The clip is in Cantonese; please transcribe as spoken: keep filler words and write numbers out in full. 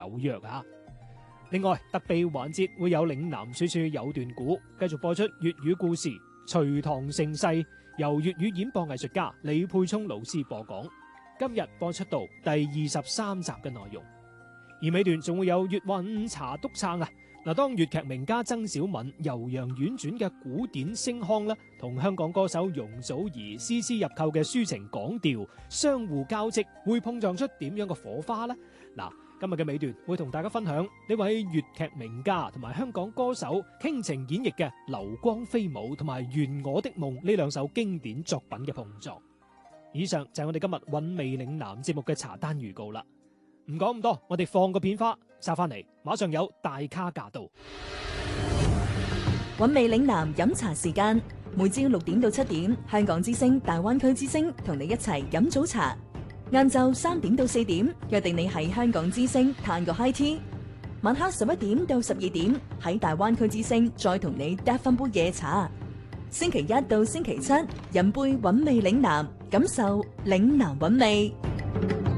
紐約啊。另外，特備環節會有嶺南說書有段古，繼續播出粵語故事《隋唐盛世》，由粵語演播藝術家李沛聰老師播講。今日播出到第二十三集嘅內容，而尾段仲會有粵韻茶篤撐啊！嗱，當粵劇名家曾小敏悠揚婉轉嘅古典聲腔啦，同香港歌手容祖兒絲絲入扣嘅抒情港調相互交織，會碰撞出點樣嘅火花呢？嗱，今日嘅尾段會同大家分享呢位粵劇名家同埋香港歌手傾情演繹嘅《流光飛舞》同埋《願我的夢》呢兩首經典作品嘅碰撞。以上就係我哋今日韻味嶺南節目嘅茶單預告啦。唔講咁多，我哋放個片花，收翻嚟，馬上有大咖駕到。 韻味嶺南飲茶時間，每朝六點到七點，香港之聲、大灣區之聲同你一齊飲早茶。晏晝三點到四點，約定你喺香港之聲嘆個 high tea。晚黑十一點到十二點，喺大灣區之聲再同你嗒翻杯夜茶。星期一到星期七，飲杯韻味嶺南，感受嶺南韻味。